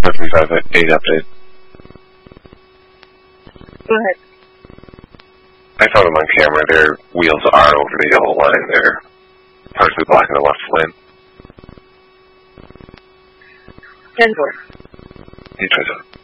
735-8 update. Go ahead. I found them on camera. Their wheels are over the yellow line. They're partially blocking the left lane. 10-4. 827.